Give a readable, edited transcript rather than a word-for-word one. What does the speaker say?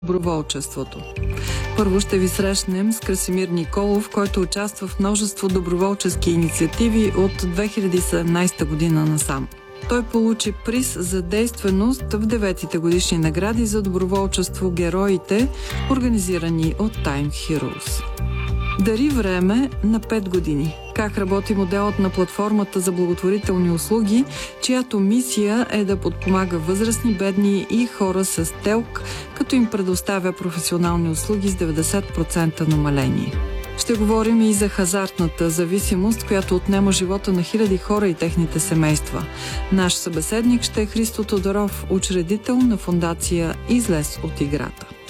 доброволчеството. Първо ще ви срещнем с Красимир Николов, който участва в множество доброволчески инициативи от 2017 година насам. Той получи приз за действеност в 9-те годишни награди за доброволчество Героите, организирани от Time Heroes. Дари време на 5 години. Как работи моделът на платформата за благотворителни услуги, чиято мисия е да подпомага възрастни, бедни и хора с ТЕЛК, като им предоставя професионални услуги с 90% намаление. Ще говорим и за хазартната зависимост, която отнема живота на хиляди хора и техните семейства. Наш събеседник ще е Христо Тодоров, учредител на фондация "Излез от играта".